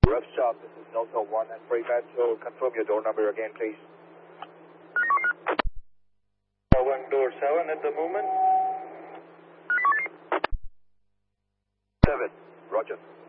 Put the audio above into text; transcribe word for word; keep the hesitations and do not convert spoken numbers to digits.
Rough shop, this is Delta one and Prefab, so confirm your door number again, please. One door seven at the moment. Seven, roger.